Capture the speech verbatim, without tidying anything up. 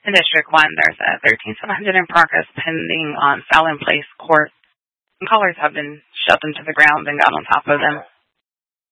In District one, there's a thirteen seven hundred in progress pending on Fallon Place Court. And callers have been shoved into the ground and got on top of them.